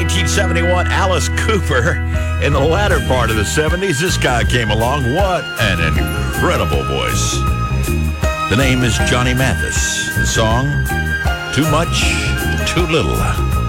1971, Alice Cooper. In the latter part of the 70s, this guy came along. What an incredible voice. The name is Johnny Mathis. The song, Too Much, Too Little.